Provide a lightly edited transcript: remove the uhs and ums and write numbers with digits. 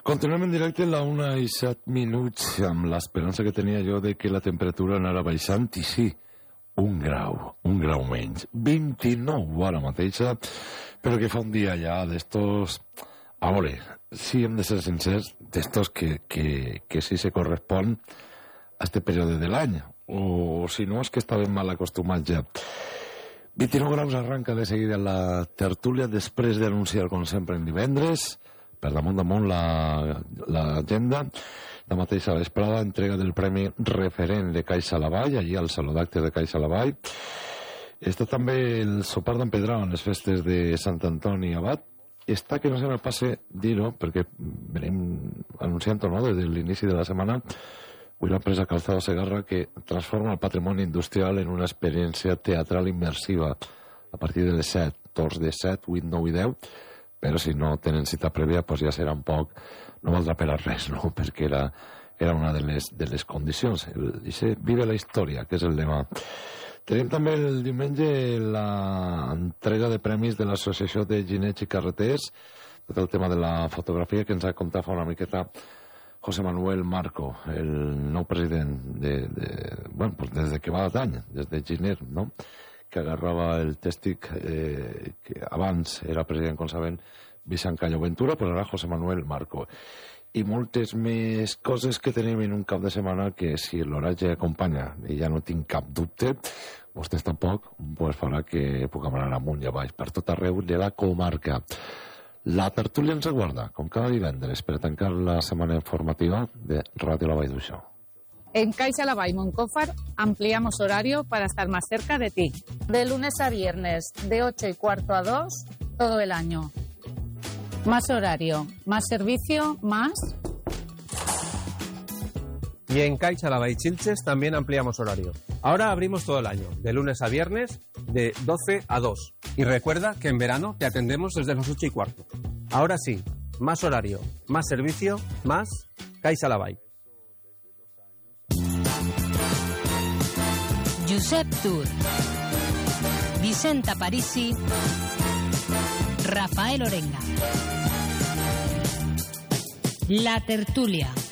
Continuem en directe a la 1:07 amb l'esperança que tenia jo de que la temperatura anara baixant i sí, un grau menys, 29 ara mateixa, però que fa un dia ja d'estos, a veure, si hem de ser sincers, d'estos que sí se correspon a este període de l'any, o si no és que estàvem mal acostumats ja. 29 graus arranca de seguida la tertúlia després d'anunciar, com sempre, en divendres, per damunt l'agenda. La mateixa vesprada, entrega del Premi Referent de Caixa Lavall, allí al Saló d'Actes de Caixa Lavall. Està també el sopar d'Empedrao en les festes de Sant Antoni Abat. Està que no se me passe dir-ho, perquè venim anunciant-ho, no?, des de l'inici de la setmana. Avui l'empresa Calzado Segarra que transforma el patrimoni industrial en una experiència teatral immersiva a partir de les 7, torns de 7, 8, 9 i 10, però si no tenen cita prèvia doncs ja serà un poc, no valdrà per a res, no?, perquè era una de les condicions. Vive la història, que és el lema. Tenim també el diumenge l'entrega de premis de l'Associació de Ginets i Carreters, tot el tema de la fotografia que ens ha contat fa una miqueta José Manuel Marco, el nou president bueno, pues des que va d'any, des de Giner, no?, que agarrava el tèstic que abans era president, com saben, Vicent Callo Ventura, però ara José Manuel Marco. I moltes més coses que tenim en un cap de setmana que, si l'oratge acompanya, i ja no tinc cap dubte, vostès tampoc, pues farà que puc anar amunt i avall per tot arreu de la comarca. La tertúlia ens aguarda, com cada divendres, per tancar la setmana informativa de Ràdio La Vall d'Uixó. En Caixa Lavall Moncófar ampliamos horario para estar más cerca de ti. De lunes a viernes, de 8:15 a 2, todo el año. Más horario, más servicio, más... Y en Caixa Lavall Xilxes también ampliamos horario. Ahora abrimos todo el año, de lunes a viernes, de 12 a 2. Y recuerda que en verano te atendemos desde las 8:15. Ahora sí, más horario, más servicio, más Caixa Lavall. Josep Tur, Vicent Aparici, Rafael Orenga. La tertúlia.